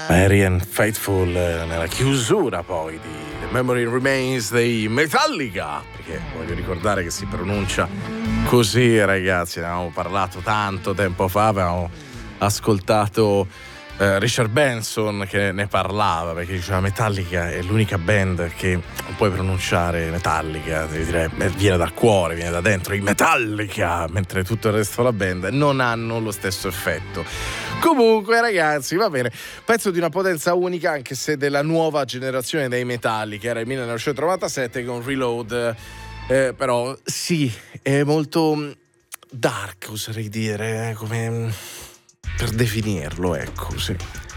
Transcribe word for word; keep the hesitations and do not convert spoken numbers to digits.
Merry and Faithful nella chiusura poi di The Memory Remains dei Metallica, perché voglio ricordare che si pronuncia così, ragazzi. Ne avevamo parlato tanto tempo fa, avevamo ascoltato eh, Richard Benson che ne parlava, perché diceva Metallica è l'unica band che non puoi pronunciare Metallica, devi dire viene dal cuore, viene da dentro, i Metallica, mentre tutto il resto della band non hanno lo stesso effetto. Comunque, ragazzi, va bene, pezzo di una potenza unica, anche se della nuova generazione dei Metallica, era il millenovecentonovantasette con Reload, eh, però sì, è molto dark, oserei dire, come per definirlo, ecco, sì.